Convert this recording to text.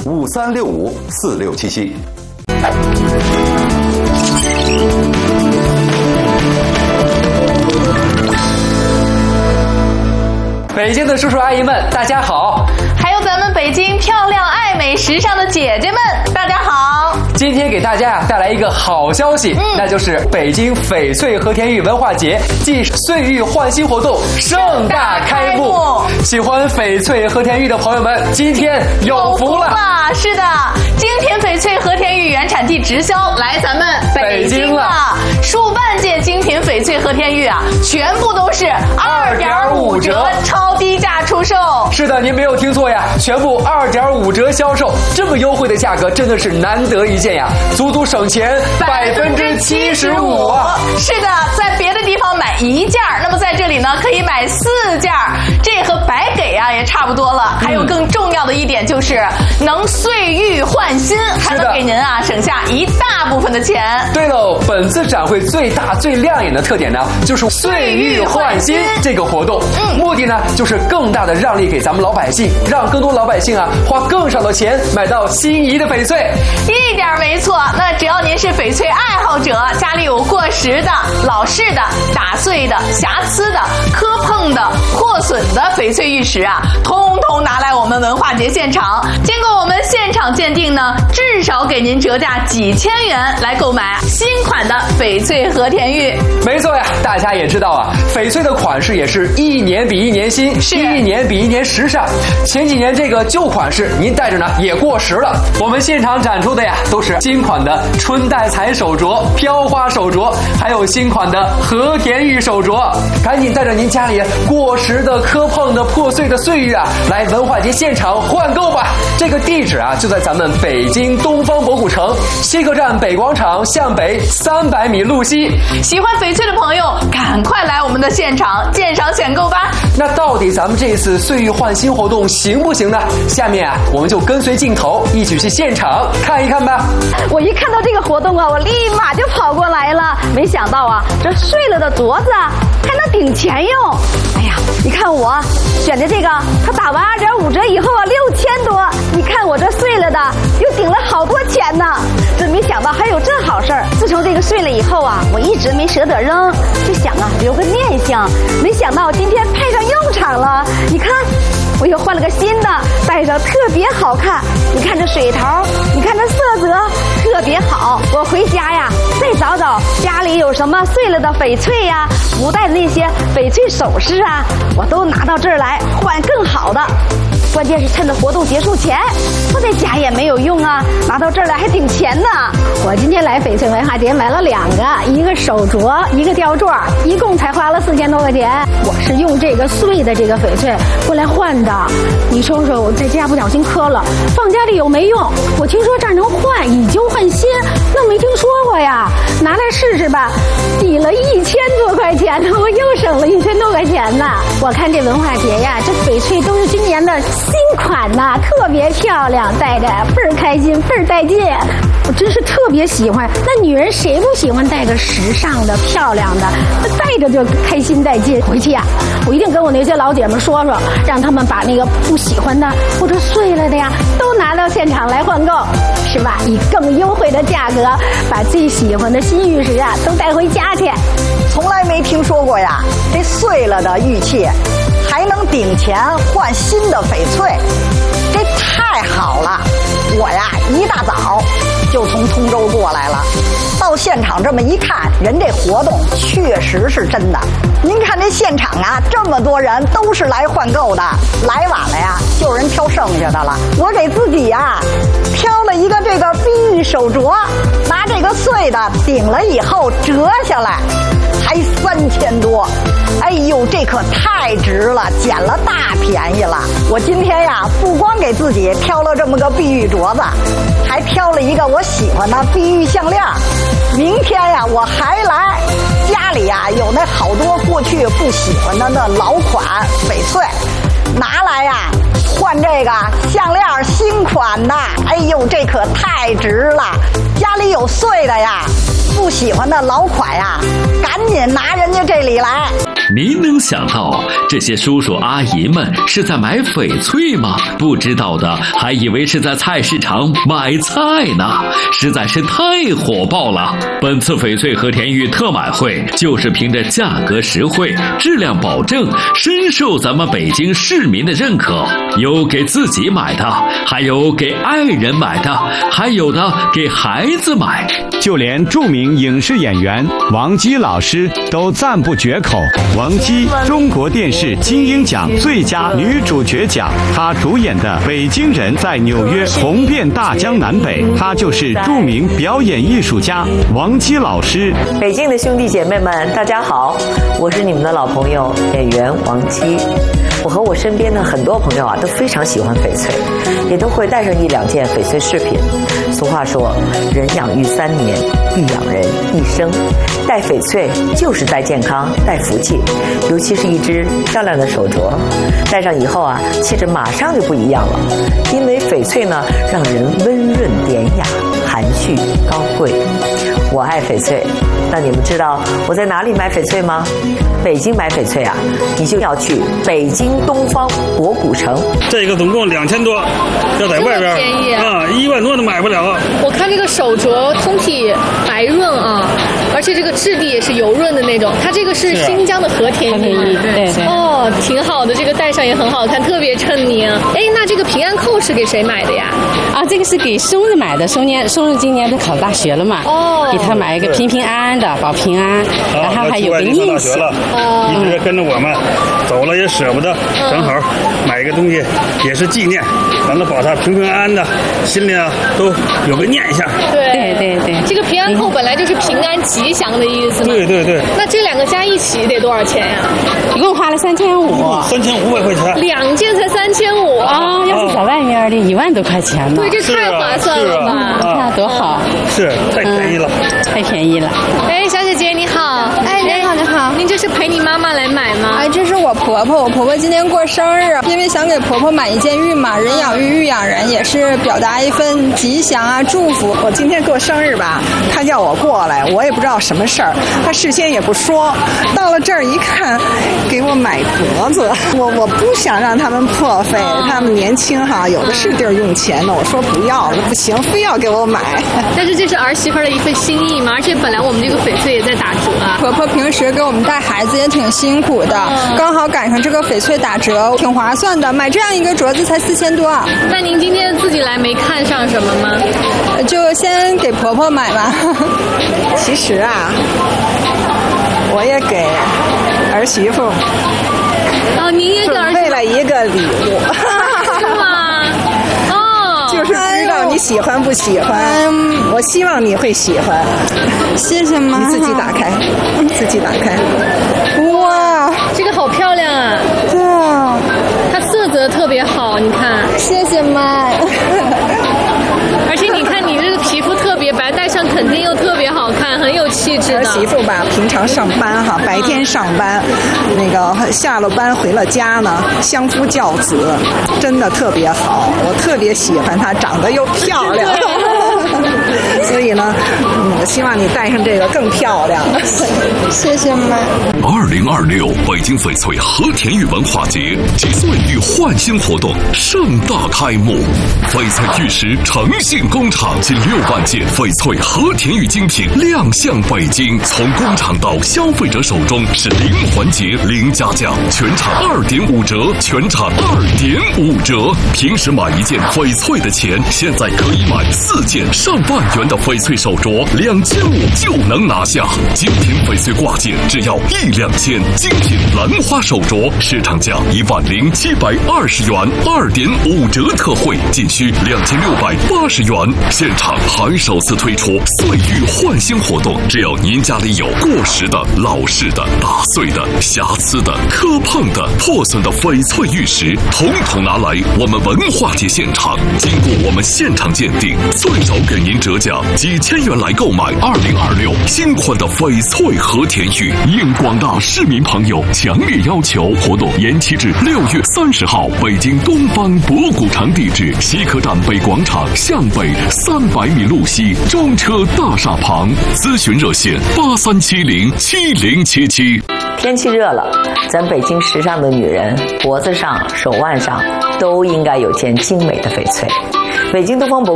53654677。 北京的叔叔阿姨们，大家好！ 还有咱们北京漂亮、爱美、时尚的姐姐们，大家好！ 今天给大家带来一个好消息，那就是北京翡翠和田玉文化节暨岁玉焕新活动盛大开幕。喜欢翡翠和田玉的朋友们，今天有福了！ 是的，精品翡翠和田玉原产地直销来咱们北京了，数万件精品翡翠和田玉啊，全部都是2.5折超低价出售。 是的，您没有听错呀，全部2.5折销售，这么优惠的价格真的是难得一见呀，足足省钱75%啊！ 是的，在别的地方买1件，那么在这里呢可以买4件，这和白给啊也差不多了。还有更重要的一点就是能岁玉焕新，还能给您啊省下一大部分的钱。 对喽，本次展会最大最亮眼的特点呢，就是岁玉焕新这个活动，目的呢就是更大的让利给咱们老百姓，让更多老百姓啊花更少的钱买到心仪的翡翠。 一点没错，那只要您是翡翠爱好者，家里有过时的、老式的、打碎的、瑕疵的、磕碰的、破损的翡翠玉石啊，通通拿来我们文化节现场，经过我们现场鉴定呢，至少给您折价几千元来购买新款的翡翠和田玉。 没错呀，大家也知道啊，翡翠的款式也是一年比一年新，一年比一年时尚。前几年这个旧款式您戴着呢也过时了，我们现场展出的呀都是新款的春带彩手镯、飘花手镯，还有新款的和田玉手镯。赶紧带着您家里过时的、磕碰的、破碎的岁玉啊，来文化节现场换购吧。这个地址啊就在咱们北京东方博古城西客站北广场向北300米路西。 喜欢翡翠的朋友，赶快来我们的现场鉴赏选购吧。 那到底咱们这次岁玉焕新活动行不行呢？下面啊，我们就跟随镜头一起去现场看一看吧。 我一看到这个活动啊，我立马就跑过来了。没想到啊，这碎了的镯子还能顶钱用。哎呀，你看我选的这个，它打完2.5折以后啊，6000多。你看我这碎了的，又顶了好多钱呢。真没想到还有这好事儿。自从这个碎了以后啊，我一直没舍得扔，就想啊留个念想。没想到今天派上用场了。你看，我又换了个新的，戴上特别好看。你看这水头，你看这色泽特别好。我回家呀，再找找家里有什么碎了的翡翠呀，不戴的那些翡翠首饰啊，我都拿到这儿来换更好的。关键是趁着活动结束前，我在家也没有用啊，拿到这儿来还顶钱呢。我今天来翡翠文化节买了2个，一个手镯，一个吊坠，一共才花了4000多块钱。我是用这个碎的这个翡翠过来换的。你说说，我在家不小心磕了，放家里有没用？我听说这儿能换，以旧换新，那没听说过呀。拿来试试吧，抵了1000多块钱呢，我又省了1000多块钱呢。我看这文化节呀，这翡翠都是今年的新款呐，特别漂亮，戴着倍儿开心，倍儿带劲。我真是特别喜欢。那女人谁不喜欢戴个时尚的、漂亮的？那戴着就开心带劲。回去呀，我一定跟我那些老姐们说说，让他们把那个不喜欢的或者碎了的呀，都拿到现场来换购，是吧？以更优惠的价格，把最喜欢的新玉石啊都带回家去。 从来没听说过呀，这碎了的玉器还能顶钱换新的翡翠，这太好了！我呀一大早就从通州过来了，到现场这么一看，人这活动确实是真的。您看这现场啊，这么多人都是来换购的，来晚了呀，就有人挑剩下的了。我给自己呀挑了一个这个碧玉手镯，拿这个碎的顶了以后折下来，才3000多。哎呦，这可太值了，捡了大便宜了。我今天呀，不光给自己挑了这么个碧玉镯子，还挑了一个我喜欢的碧玉项链。明天呀，我还来，家里呀有那好多过去不喜欢的那老款翡翠，拿来呀换这个项链新款的。哎呦，这可太值了！家里有碎的呀， 不喜欢的老款呀，赶紧拿人家这里来。 您能想到这些叔叔阿姨们是在买翡翠吗？不知道的还以为是在菜市场买菜呢，实在是太火爆了。本次翡翠和田玉特买会就是凭着价格实惠、质量保证，深受咱们北京市民的认可。有给自己买的，还有给爱人买的，还有的给孩子买。 就连著名影视演员王姬老师都赞不绝口。王姬，中国电视金鹰奖最佳女主角奖，她主演的《北京人》在纽约红遍大江南北。她就是著名表演艺术家王姬老师。 北京的兄弟姐妹们，大家好，我是你们的老朋友演员王姬。我和我身边的很多朋友啊，都非常喜欢翡翠，也都会带上1-2件翡翠饰品。俗话说，人养育3年，玉养人一生。戴翡翠就是带健康、带福气，尤其是一只漂亮的手镯，戴上以后啊，气质马上就不一样了。因为翡翠呢，让人温润典雅、含蓄高贵。我爱翡翠，那你们知道我在哪里买翡翠吗？北京买翡翠啊，你就要去北京东方博古城。 这个总共2000多，要在外边便宜啊，1万多都买不了。 我看这个手镯通体白润啊，而且这个质地也是油润的那种。它这个是新疆的和田玉， 对。 哦，挺好的，这个戴上也很好看，特别衬您。哎，那这个平安扣是给谁买的呀？ 啊，这个是给松子买的，松子今年不考大学了嘛？ 哦， 给他买一个平安的，保平安，然后还有个印玺。 一直跟着我们走了也舍不得，正好买一个东西也是纪念，咱们保他平安的，心里啊都有个念想。 对，这个平安扣本来就是平安吉祥的意思嘛。 对。 那这2个加一起得多少钱呀？ 一共花了 3500块钱 ，2件才3500 啊！要是在外面的1万多块钱呢。 对，这太划算了吧？ 你看多好， 是太便宜了， 太便宜了。 哎，小姐姐你好， 哎，你好， 您这是陪你妈妈来买吗？ 哎，这是我婆婆今天过生日，因为想给婆婆买一件玉嘛，人养玉，玉养人，也是表达一份吉祥啊祝福。 我今天过生日吧，她叫我过来，我也不知道什么事儿，她事先也不说，到了这儿一看，给我买镯子，我不想让他们破费，他们年轻哈，有的是地儿用钱的，我说不要了，不行，非要给我买。 但是这是儿媳妇的一份心意嘛，而且本来我们这个翡翠也在打折啊。 婆婆平时给我们带孩子也挺辛苦的，刚好赶上这个翡翠打折，挺划算的，买这样一个镯子才4000多。 那您今天自己来没看上什么吗？ 就先给婆婆买吧。 其实啊，我也给儿媳妇您也给儿媳妇准备了一个礼物。 是吗？哦， 就是不知道你喜欢不喜欢，我希望你会喜欢。 谢谢妈。 你自己打开， 哇， 这个好漂亮啊！ 对啊， 它色泽特别好，你看。 谢谢妈。 而且你看你这个皮肤特别白，戴上肯定又特别好看，很有气质的。 儿媳妇吧，平常上班哈，白天上班，那个下了班回了家呢，相夫教子，真的特别好，我特别喜欢她，长得又漂亮。所以呢，我希望你戴上这个更漂亮。 谢谢妈。 2026北京翡翠和田玉文化节及岁玉焕新活动盛大开幕，翡翠玉石诚信工厂近6万件翡翠和田玉精品亮相北京，从工厂到消费者手中是0环节0加价，全场2.5折，全场2.5折。平时买一件翡翠的钱，现在可以买4件上万元的翡翠手镯，2500就能拿下。精品翡翠挂件只要1-2千，精品兰花手镯市场价10720元，2.5折特惠，仅需2680元。现场还首次推出岁玉焕新活动，只要您家里有过时的、老式的、打碎的、瑕疵的、磕碰的、破损的翡翠玉石，统统拿来我们文化节现场，经过我们现场鉴定，最少给您折价几千元来购买2026新款的翡翠和田玉，映光广大市民朋友强烈要求，活动延期至6月30号。北京东方博古城地址：西客站北广场向北300米路西中车大厦旁。咨询热线83707077。 天气热了，咱北京时尚的女人脖子上、手腕上都应该有件精美的翡翠。北京东方博